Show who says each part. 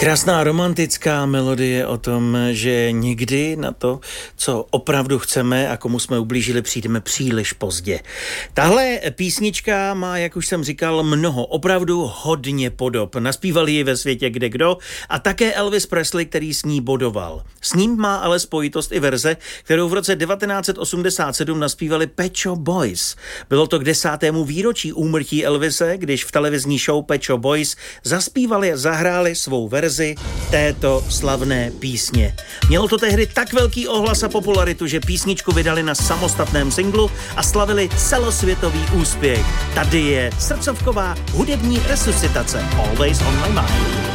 Speaker 1: Krásná romantická melodie o tom, že někdy na to, co opravdu chceme a komu jsme ublížili, přijdeme příliš pozdě. Tahle písnička má, jak už jsem říkal, mnoho, opravdu hodně podob. Naspívali ji ve světě kdekdo a také Elvis Presley, který s ní bodoval. S ním má ale spojitost i verze, kterou v roce 1987 naspívali Pet Shop Boys. Bylo to k 10. výročí úmrtí Elvise, když v televizní show Pet Shop Boys zaspívali a zahráli svou verzi této slavné písně. Mělo to tehdy tak velký ohlas a popularitu, že písničku vydali na samostatném singlu a slavili celosvětový úspěch. Tady je srdcovková hudební resuscitace Always on my mind.